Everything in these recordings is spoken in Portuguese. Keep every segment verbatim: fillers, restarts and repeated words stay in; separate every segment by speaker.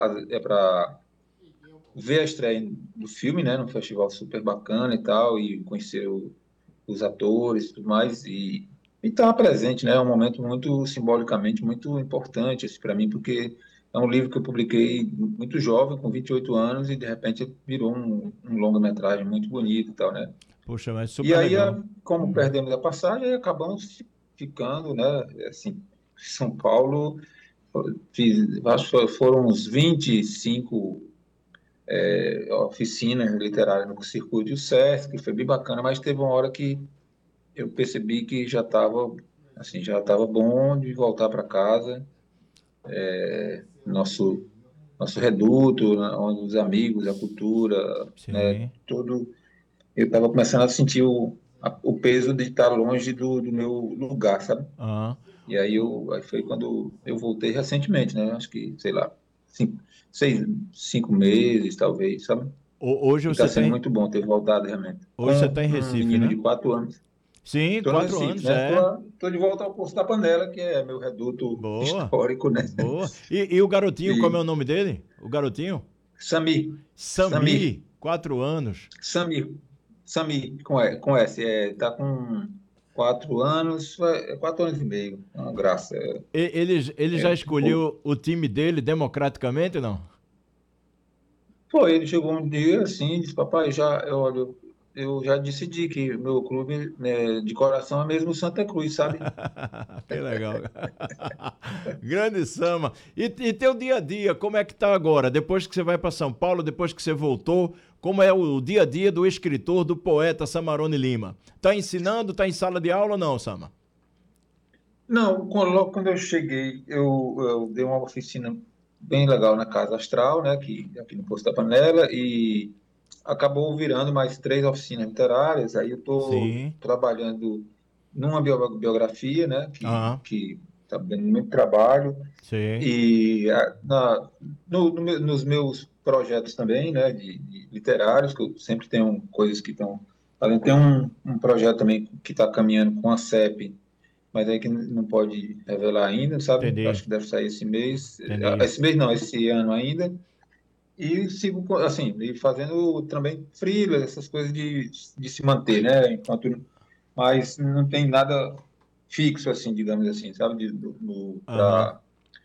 Speaker 1: é para ver a estreia do filme, né, num festival super bacana e tal, e conhecer o, os atores e tudo mais, e estar presente, né, é um momento muito simbolicamente muito importante para mim, porque é um livro que eu publiquei muito jovem, com vinte e oito anos, e de repente virou um, um longa-metragem muito bonito e tal, né.
Speaker 2: Poxa, mas
Speaker 1: E
Speaker 2: super
Speaker 1: aí,
Speaker 2: legal.
Speaker 1: a- como
Speaker 2: Uhum.
Speaker 1: perdemos a passagem, aí acabamos fi- ficando, né, assim, São Paulo, fiz, acho que foram uns vinte e cinco oficinas literárias no Circuito Sesc, que foi bem bacana, mas teve uma hora que eu percebi que já estava assim, já estava bom de voltar para casa, nosso nosso reduto, né, onde os amigos, a cultura, né,
Speaker 2: Sim.
Speaker 1: tudo. Eu estava começando a sentir o, a- o peso de estar longe do, do meu lugar, sabe?
Speaker 2: Aham.
Speaker 1: E aí eu aí foi quando eu voltei recentemente, né? Acho que, sei lá, cinco, seis, cinco meses, talvez, sabe?
Speaker 2: Ho- Hoje
Speaker 1: E está
Speaker 2: você
Speaker 1: sendo
Speaker 2: tem,
Speaker 1: muito bom ter voltado realmente.
Speaker 2: hoje você
Speaker 1: Com
Speaker 2: tá em
Speaker 1: um
Speaker 2: Recife,
Speaker 1: menino
Speaker 2: né?
Speaker 1: de quatro anos.
Speaker 2: Sim,
Speaker 1: Estou no
Speaker 2: quatro
Speaker 1: Recife,
Speaker 2: anos,
Speaker 1: né?
Speaker 2: é.
Speaker 1: Estou de volta ao Poço da Panela, que é meu reduto
Speaker 2: Boa,
Speaker 1: histórico, né?
Speaker 2: boa. E, e o garotinho, como é
Speaker 1: E
Speaker 2: o nome dele? O garotinho?
Speaker 1: Samir, Samir,
Speaker 2: Sami, quatro anos.
Speaker 1: Samir, Samir, com, E- com S, é, tá com quatro anos, é, quatro anos e meio, é uma graça. É,
Speaker 2: E- Ele, ele já
Speaker 1: é, pô,
Speaker 2: escolheu o time dele democraticamente, não?
Speaker 1: foi, ele chegou um dia assim, e disse, papai, já, eu, olha, eu já decidi que meu clube, né, de coração é mesmo o Santa Cruz, sabe?
Speaker 2: Que legal. Grande Sama. E, e teu dia a dia, como é que tá agora? Depois que você vai para São Paulo, depois que você voltou, como é o dia a dia do escritor, do poeta Samarone Lima? Tá ensinando, tá em sala de aula ou não, Sama?
Speaker 1: Não, quando- logo quando eu cheguei, eu, eu dei uma oficina bem legal na Casa Astral, né, que, aqui no Poço da Panela, e acabou virando mais três oficinas literárias. Aí eu estou
Speaker 2: Sim.
Speaker 1: trabalhando numa bio- biografia, né, que
Speaker 2: Aham.
Speaker 1: que está dando muito trabalho,
Speaker 2: Sim.
Speaker 1: e a- na, no- no meu- nos meus projetos também, né, de, de literários, que eu sempre tenho coisas que estão. Tem um, um projeto também que está caminhando com a C E P, mas aí que não pode revelar ainda, sabe?
Speaker 2: Entendi.
Speaker 1: Acho que deve sair esse mês.
Speaker 2: Entendi.
Speaker 1: Esse mês não, esse ano ainda. E sigo, co- assim, e fazendo também freela, essas coisas de, de se manter, né? Enquanto, mas não tem nada fixo, assim, digamos assim, sabe?
Speaker 2: Aham.
Speaker 1: Para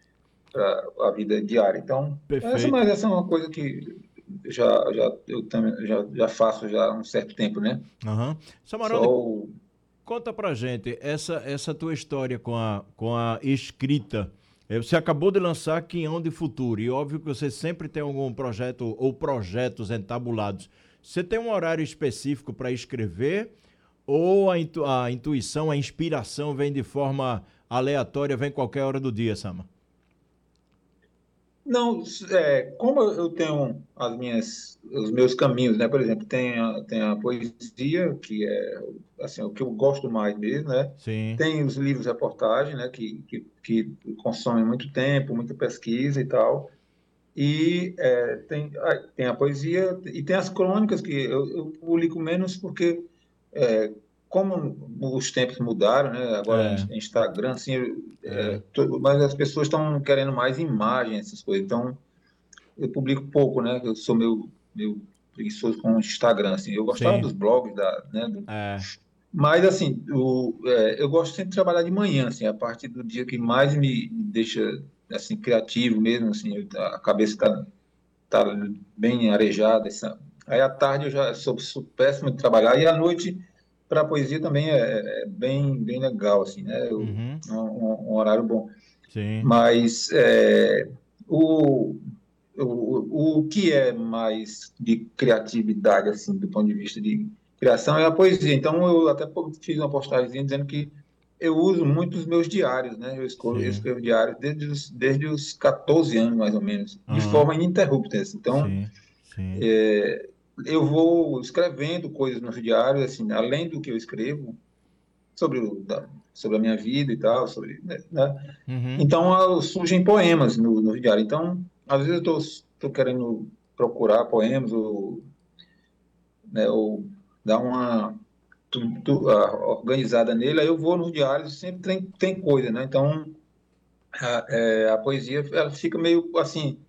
Speaker 1: a vida diária. Então, essa,
Speaker 2: Perfeito.
Speaker 1: mas essa é uma coisa que já, já, eu também já, já faço já há um certo tempo, né?
Speaker 2: Aham.
Speaker 1: Só
Speaker 2: Samarone,
Speaker 1: o,
Speaker 2: conta pra gente essa, essa tua história com a, com a escrita. Eh, Você acabou de lançar Quinhão de Futuro e óbvio que você sempre tem algum projeto ou projetos entabulados. Você tem um horário específico para escrever ou a, intu- a intuição, a inspiração vem de forma aleatória, vem qualquer hora do dia, Sama?
Speaker 1: Não, é, como eu tenho as minhas, os meus caminhos, né? Por exemplo, tem a, tem a poesia, que é assim, o que eu gosto mais mesmo, né?
Speaker 2: Sim.
Speaker 1: Tem os livros reportagem, né? Que, que, que consomem muito tempo, muita pesquisa e tal. E é, tem, a- tem a poesia e tem as crônicas, que eu, eu publico menos porque, é, como os tempos mudaram, né? Agora
Speaker 2: É,
Speaker 1: é Instagram, assim,
Speaker 2: é.
Speaker 1: é, to- mas as pessoas estão querendo mais imagem, essas coisas. Então, eu publico pouco, né? Eu sou meio, meio preguiçoso com o Instagram, assim. Eu gostava
Speaker 2: Sim.
Speaker 1: dos blogs, da, né? do-
Speaker 2: É.
Speaker 1: Mas, assim, o, é, eu gosto sempre de trabalhar de manhã, assim, a partir do dia que mais me, me deixa, assim, criativo mesmo, assim, eu- a cabeça está tá bem arejada. Essa... Aí, à tarde, eu já sou, sou péssimo de trabalhar. E à noite, para a poesia também é, é bem, bem legal, assim, né? Eu,
Speaker 2: Uhum.
Speaker 1: é um, um horário bom.
Speaker 2: Sim.
Speaker 1: Mas é, o, o, o que é mais de criatividade, assim, do ponto de vista de criação, é a poesia. Então, eu até fiz uma postagem dizendo que eu uso muito os meus diários, né? Eu escrevo, eu
Speaker 2: Sim.
Speaker 1: escrevo diários desde os, desde os catorze anos, mais ou menos, de
Speaker 2: Aham.
Speaker 1: forma ininterrupta. Assim. Então,
Speaker 2: Sim. Sim.
Speaker 1: eu vou escrevendo coisas nos diários, assim, além do que eu escrevo, sobre, o, da, sobre a minha vida e tal, sobre, né?
Speaker 2: Uhum.
Speaker 1: Então, ah, surgem poemas no, no diário. Então, às vezes eu estou querendo procurar poemas ou, né, ou dar uma tu- tu- ah, organizada nele, aí eu vou nos diários e sempre tem, tem coisa, né? Então, a, é, a poesia ela fica meio assim,